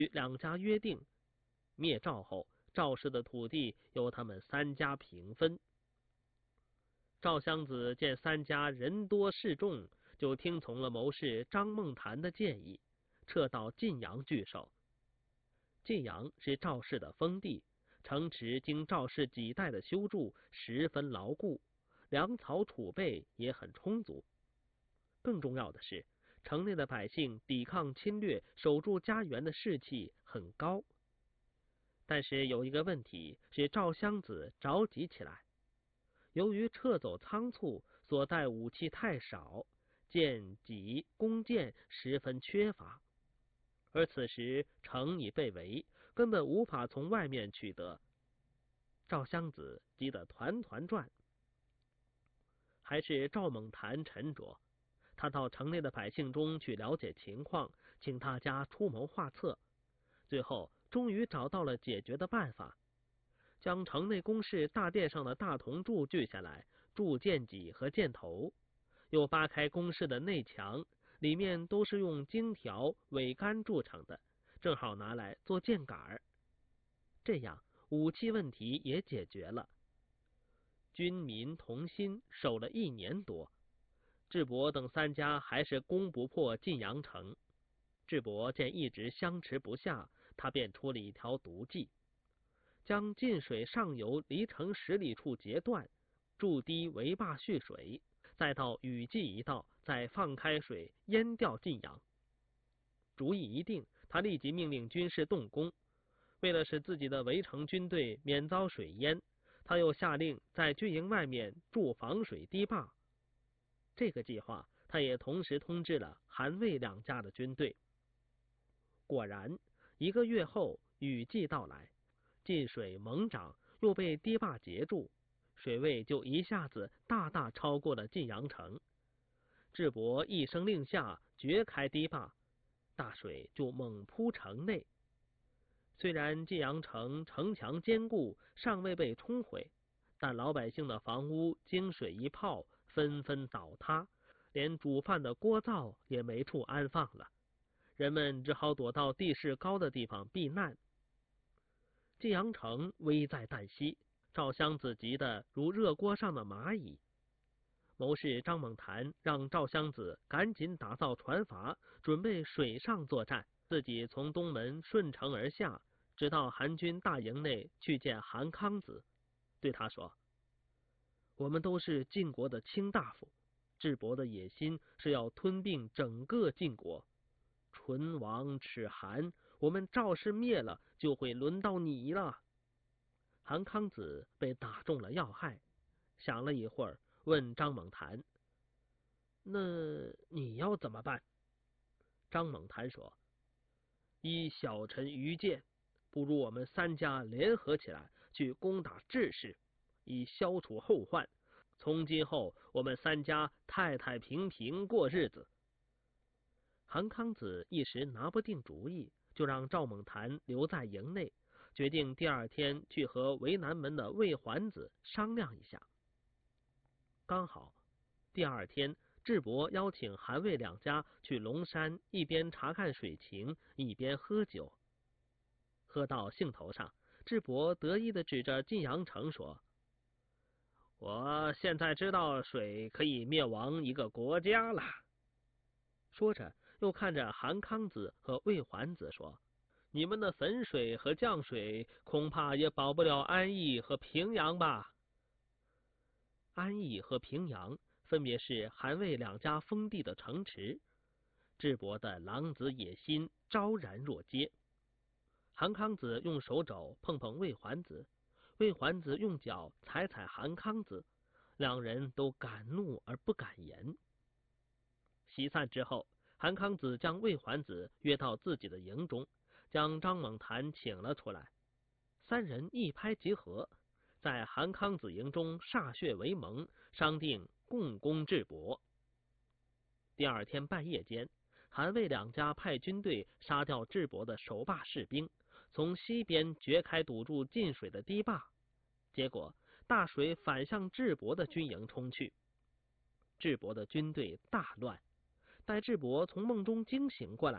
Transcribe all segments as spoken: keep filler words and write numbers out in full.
与两家约定，灭赵后，赵氏的土地由他们三家平分。赵襄子见三家人多势众，就听从了谋士张孟谈的建议，撤到晋阳据守。晋阳是赵氏的封地，城池经赵氏几代的修筑，十分牢固，粮草储备也很充足。更重要的是，城内的百姓抵抗侵略、守住家园的士气很高。但是有一个问题使赵襄子着急起来，由于撤走仓促，所带武器太少，剑戟弓箭十分缺乏，而此时城已被围，根本无法从外面取得。赵襄子急得团团转。还是赵孟谈沉着，他到城内的百姓中去了解情况，请大家出谋划策，最后终于找到了解决的办法。将城内宫室大殿上的大铜柱锯下来，铸剑戟和箭头，又扒开宫室的内墙，里面都是用荆条、苇杆铸成的，正好拿来做箭杆。这样武器问题也解决了。军民同心，守了一年多，智伯等三家还是攻不破晋阳城。智伯见一直相持不下，他便出了一条毒计，将晋水上游离城十里处截断，筑堤围坝蓄水，再到雨季一到，再放开水淹掉晋阳。主意一定，他立即命令军士动工。为了使自己的围城军队免遭水淹，他又下令在军营外面筑防水堤坝。这个计划，他也同时通知了韩魏两家的军队。果然，一个月后，雨季到来，晋水猛涨，又被堤坝截住，水位就一下子大大超过了晋阳城。智伯一声令下，掘开堤坝，大水就猛扑城内。虽然晋阳城城墙坚固，尚未被冲毁，但老百姓的房屋经水一泡，纷纷倒塌，连煮饭的锅灶也没处安放了。人们只好躲到地势高的地方避难。晋阳城危在旦夕，赵襄子急得如热锅上的蚂蚁。谋士张孟谈让赵襄子赶紧打造船筏，准备水上作战，自己从东门顺城而下，直到韩军大营内去见韩康子，对他说：我们都是晋国的卿大夫，智伯的野心是要吞并整个晋国，唇亡齿寒，我们赵氏灭了，就会轮到你了。韩康子被打中了要害，想了一会儿，问张孟谈：那你要怎么办？张孟谈说：依小臣愚见，不如我们三家联合起来去攻打智氏，以消除后患。从今后，我们三家太太平平过日子。韩康子一时拿不定主意，就让赵孟谈留在营内，决定第二天去和为南门的魏桓子商量一下。刚好第二天，智伯邀请韩魏两家去龙山，一边查看水情，一边喝酒。喝到兴头上，智伯得意地指着晋阳城说：我现在知道水可以灭亡一个国家了。说着，又看着韩康子和魏桓子说：你们的汾水和绛水恐怕也保不了安邑和平阳吧。安邑和平阳分别是韩魏两家封地的城池，智伯的狼子野心昭然若揭。韩康子用手肘碰碰魏桓子，魏桓子用脚踩踩韩康子，两人都敢怒而不敢言。席散之后，韩康子将魏桓子约到自己的营中，将张孟谈请了出来，三人一拍即合，在韩康子营中歃血为盟，商定共攻智伯。第二天半夜间，韩魏两家派军队杀掉智伯的守坝士兵，从西边掘开堵住进水的堤坝，结果大水反向智伯的军营冲去。智伯的军队大乱，待智伯从梦中惊醒过来，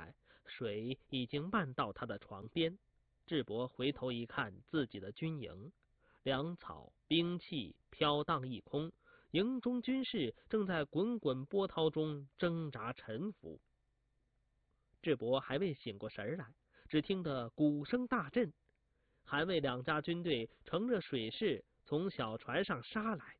水已经漫到他的床边。智伯回头一看，自己的军营，粮草、兵器飘荡一空，营中军士正在滚滚波涛中挣扎沉浮。智伯还未醒过神来，只听得鼓声大震，韩魏两家军队乘着水势从小船上杀来。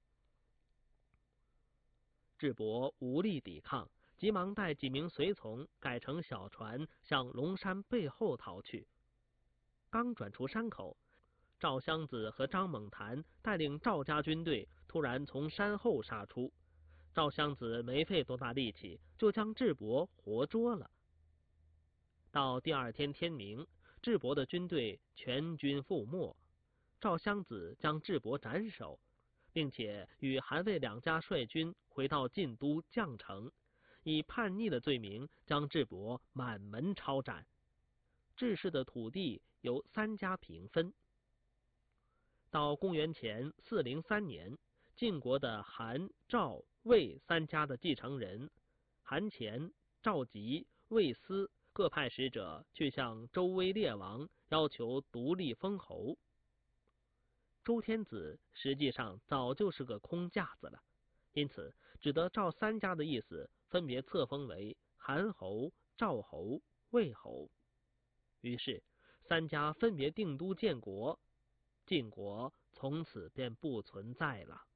智伯无力抵抗，急忙带几名随从改乘小船向龙山背后逃去。刚转出山口，赵襄子和张猛谭带领赵家军队突然从山后杀出。赵襄子没费多大力气，就将智伯活捉了。到第二天天明，智伯的军队全军覆没。赵襄子将智伯斩首，并且与韩魏两家率军回到晋都绛城，以叛逆的罪名将智伯满门抄斩。智氏的土地由三家平分。到公元前四零三年，晋国的韩、赵、魏三家的继承人韩虔、赵吉、魏斯各派使者去向周威烈王要求独立封侯。周天子实际上早就是个空架子了，因此只得照三家的意思分别册封为韩侯、赵侯、魏侯。于是三家分别定都建国，晋国从此便不存在了。